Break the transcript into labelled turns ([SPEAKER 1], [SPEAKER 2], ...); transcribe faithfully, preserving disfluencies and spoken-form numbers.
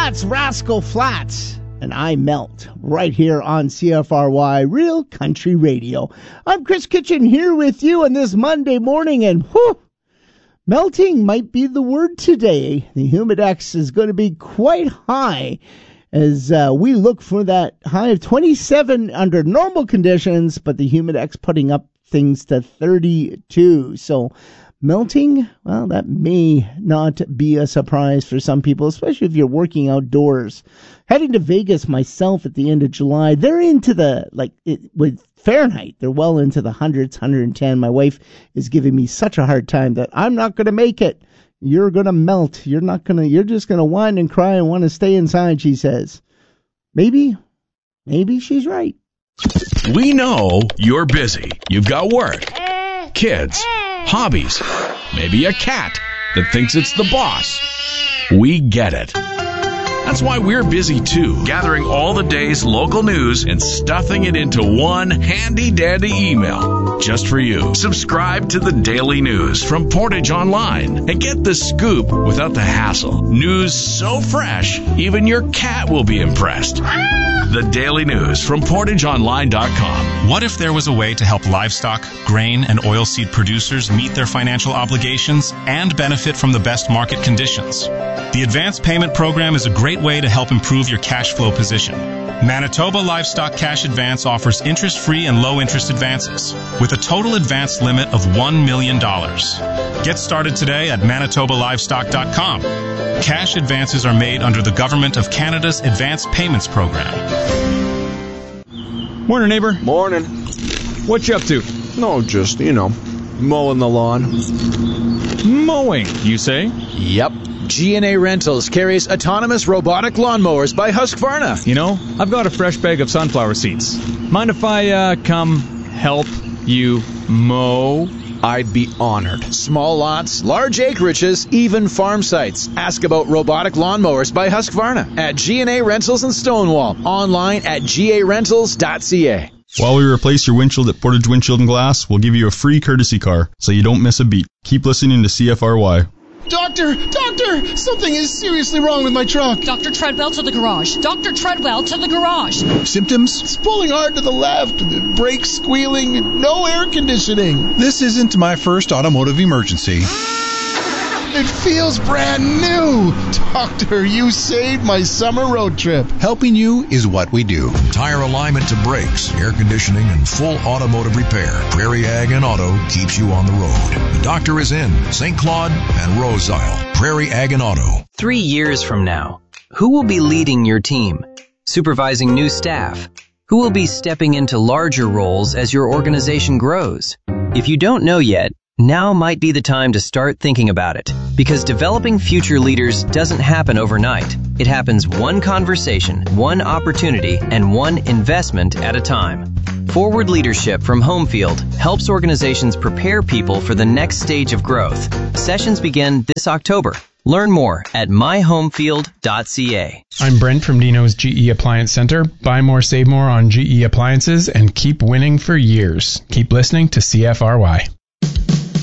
[SPEAKER 1] That's Rascal Flatts, and I Melt, right here on C F R Y Real Country Radio. I'm Chris Kitchen here with you on this Monday morning, and whew, melting might be the word today. The Humidex is going to be quite high as uh, we look for that high of twenty-seven under normal conditions, but the Humidex putting up things to thirty-two. So melting, well, that may not be a surprise for some people, especially if you're working outdoors. Heading to Vegas myself at the end of July, they're into the, like, it, with Fahrenheit, they're well into the hundreds, one hundred ten. My wife is giving me such a hard time that I'm not going to make it. You're going to melt. You're not going to, you're just going to whine and cry and want to stay inside, she says. Maybe, maybe she's right.
[SPEAKER 2] We know you're busy. You've got work, kids, hobbies, maybe a cat that thinks it's the boss. We get it. That's why we're busy too, gathering all the day's local news and stuffing it into one handy-dandy email just for you. Subscribe to the Daily News from Portage Online and get the scoop without the hassle. News so fresh, even your cat will be impressed. The Daily News from portage online dot com.
[SPEAKER 3] What if there was a way to help livestock, grain, and oilseed producers meet their financial obligations and benefit from the best market conditions? The Advanced Payment Program is a great way to help improve your cash flow position. Manitoba Livestock Cash Advance offers interest-free and low-interest advances with a total advance limit of one million dollars. Get started today at manitoba livestock dot com. Cash advances are made under the Government of Canada's Advanced Payments Program.
[SPEAKER 4] Morning, neighbor.
[SPEAKER 5] Morning.
[SPEAKER 4] What you up to?
[SPEAKER 5] No, just, you know, mowing the lawn.
[SPEAKER 4] Mowing, you say?
[SPEAKER 6] Yep. G and A Rentals carries autonomous robotic lawnmowers by Husqvarna.
[SPEAKER 4] You know, I've got a fresh bag of sunflower seeds. Mind if I uh, come help you mow?
[SPEAKER 6] I'd be honored. Small lots, large acreages, even farm sites. Ask about robotic lawnmowers by Husqvarna at G and A Rentals in Stonewall. Online at g a rentals dot c a.
[SPEAKER 7] While we replace your windshield at Portage Windshield and Glass, we'll give you a free courtesy car so you don't miss a beat. Keep listening to C F R Y.
[SPEAKER 8] Doctor! Doctor! Something is seriously wrong with my truck.
[SPEAKER 9] Doctor Treadwell to the garage. Doctor Treadwell to the garage.
[SPEAKER 8] Symptoms? It's pulling hard to the left. The brakes squealing. No air conditioning.
[SPEAKER 10] This isn't my first automotive emergency.
[SPEAKER 8] It feels brand new. Doctor, you saved my summer road trip.
[SPEAKER 10] Helping you is what we do.
[SPEAKER 11] Tire alignment to brakes, air conditioning, and full automotive repair. Prairie Ag and Auto keeps you on the road. The doctor is in Saint Claude and Rose Isle. Prairie Ag and Auto.
[SPEAKER 12] Three years from now, who will be leading your team? Supervising new staff? Who will be stepping into larger roles as your organization grows? If you don't know yet, now might be the time to start thinking about it, because developing future leaders doesn't happen overnight. It happens one conversation, one opportunity, and one investment at a time. Forward Leadership from Homefield helps organizations prepare people for the next stage of growth. Sessions begin this October. Learn more at my homefield dot c a.
[SPEAKER 13] I'm Brent from Dino's G E Appliance Center. Buy more, save more on G E appliances, and keep winning for years. Keep listening to C F R Y.